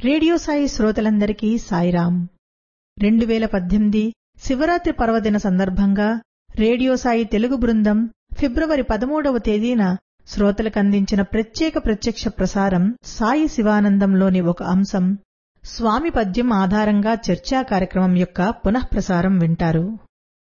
Radio Sai శ్రోతలందరికీ సాయిరాం. 2018 శివరాత్రి పర్వదిన సందర్భంగా radio Sai Telugu బృందం ఫిబ్రవరి 13వ తేదీన శ్రోతలకందించిన ప్రత్యక్ష ప్రసారం సాయి శివానందంలోని ఒక అంశం స్వామి పద్యం ఆధారంగా చర్చా కార్యక్రమం యొక్క పునఃప్రసారం వింటారు.